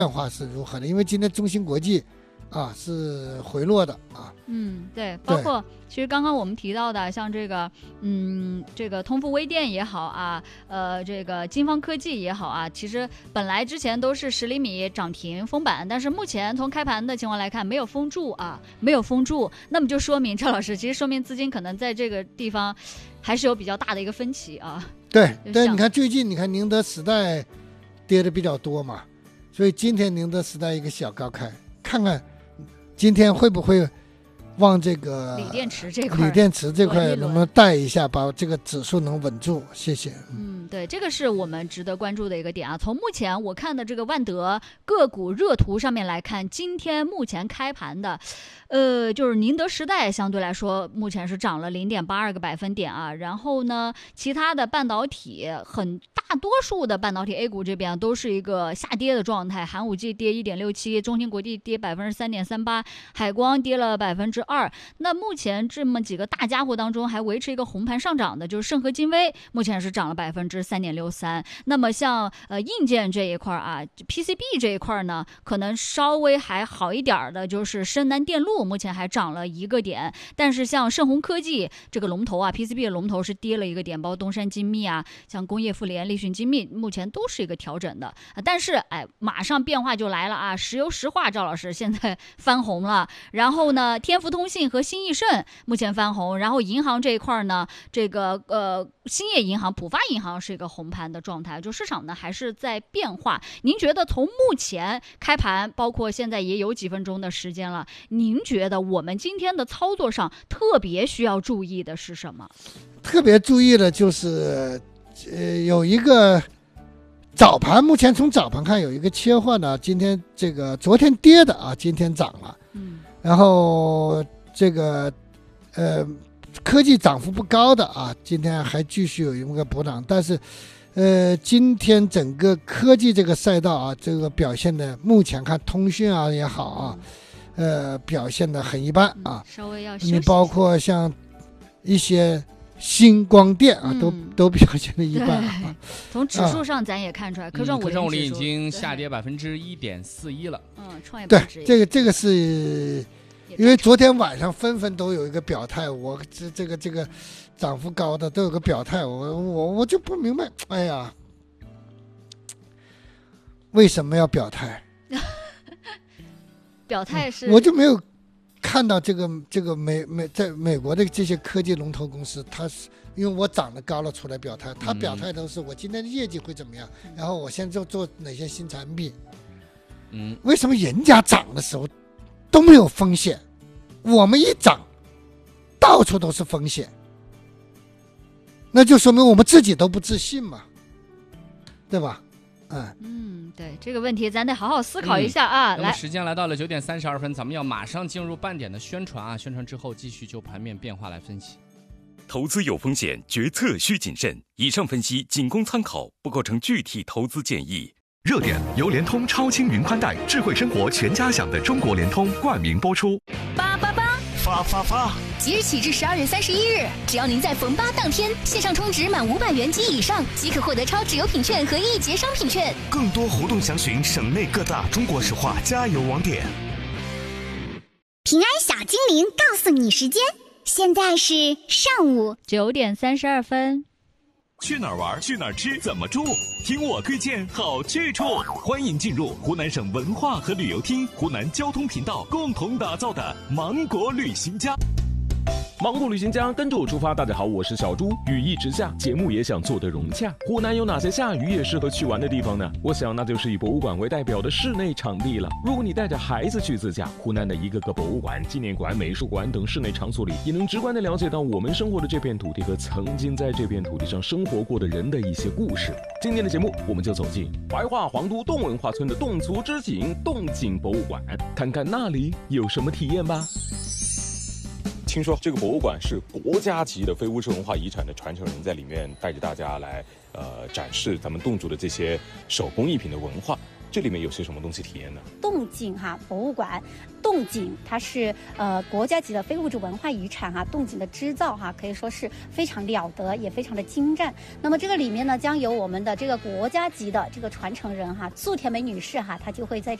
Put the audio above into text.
化是如何的？因为今天中芯国际是回落的啊。 对，包括其实刚刚我们提到的，像这个通富微电也好啊，这个金方科技也好啊，其实本来之前都是10厘米涨停封板，但是目前从开盘的情况来看，没有封住，那么就说明赵老师，其实说明资金可能在这个地方还是有比较大的一个分歧啊。 对，你看最近宁德时代跌的比较多嘛，所以今天宁德时代一个小高开，看看今天会不会往这个锂电池这块能不能带一下，把这个指数能稳住？谢谢。 对，这个是我们值得关注的一个点啊。从目前我看的这个万德个股热图上面来看，今天目前开盘的，就是宁德时代相对来说目前是涨了0.82个百分点啊。然后呢，其他的半导体大多数的半导体 A 股这边都是一个下跌的状态，寒武纪跌1.67%，中芯国际跌3.38%，海光跌了2%。那目前这么几个大家伙当中，还维持一个红盘上涨的，就是盛和金威，目前是涨了3.63%。那么像硬件这一块啊 ，PCB 这一块呢，可能稍微还好一点的，就是深南电路目前还涨了1个点，但是像盛虹科技这个龙头啊 ，PCB 的龙头是跌了1个点，包括东山精密啊，像工业富联、立讯精密，目前都是一个调整的。但是马上变化就来了啊！石油石化赵老师现在翻红了，然后呢，天福通信和新易盛目前翻红，然后银行这一块呢，这个兴业银行、浦发银行是一个红盘的状态，就市场呢还是在变化。您觉得从目前开盘，包括现在也有几分钟的时间了，您觉得我们今天的操作上特别需要注意的是什么？ 特别注意的就是有一个早盘，目前从早盘看有一个切换呢，今天这个昨天跌的啊，今天涨了，然后这个科技涨幅不高的啊，今天还继续有一个补涨，但是今天整个科技这个赛道啊，这个表现的目前看通讯啊也好啊，表现的很一般啊， 稍微要休息。 你包括像一些新光电啊，都表现的一般啊。 从指数上咱也看出来，科创五零已经下跌1.41%了。 创业板对，这个是因为昨天晚上纷纷都有一个表态，我这个涨幅高的都有个表态，我就不明白，哎呀，为什么要表态？ 表态是我就没有看到这个在美国的这些科技龙头公司，它是因为我涨得高了出来表态，它表态都是我今天的业绩会怎么样，然后我现在做哪些新产品。为什么人家涨的时候都没有风险，我们一涨到处都是风险？那就说明我们自己都不自信嘛，对吧？ 对这个问题咱得好好思考一下啊。 那么时间来到了9点32分，咱们要马上进入半点的宣传啊，宣传之后继续就盘面变化来分析。 投资有风险，决策需谨慎。以上分析仅供参考，不构成具体投资建议。 热点由联通超轻云宽带，智慧生活全家享的中国联通冠名播出。 发！即日起至12月31日，只要您在逢8当天线上充值满500元及以上，即可获得超值优品券和1节商品券。 更多活动详询省内各大中国石化加油网点。 平安小精灵告诉你时间，现在是上午 9点32分。 去哪儿玩？去哪儿吃？怎么住？听我推荐好去处。欢迎进入湖南省文化和旅游厅、湖南交通频道共同打造的芒果旅行家。 芒果旅行家跟着我出发。大家好，我是小猪。雨一直下，节目也想做得融洽。湖南有哪些下雨也适合去玩的地方呢？我想那就是以博物馆为代表的室内场地了。如果你带着孩子去自驾，湖南的一个个博物馆、纪念馆、美术馆等室内场所里，也能直观地了解到我们生活的这片土地和曾经在这片土地上生活过的人的一些故事。今天的节目，我们就走进怀化黄都侗文化村的侗族之井侗井博物馆，看看那里有什么体验吧。听说这个博物馆是国家级的非物质文化遗产的传承人，在里面带着大家来展示咱们侗族的这些手工艺品的文化。 这里面有些什么东西体验呢？ 洞井博物馆，洞井它是国家级的非物质文化遗产洞井的织造可以说是非常了得，也非常的精湛。那么这个里面呢，将由我们的这个国家级的这个传承人素田美女士她就会在